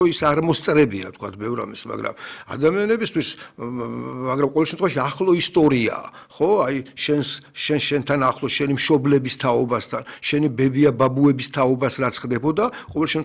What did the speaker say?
ის არ მოსწრებია თქვა ბევრ ამის, მაგრამ ადამიანებისთვის მაგრამ ყოველ შემთხვევაში ახლო ისტორიაა, ხო? აი შენთან ახლო შენი მშობლების თაობასთან, შენი ბებია ბაბუების თაობას რაც ხდებოდა, ყოველ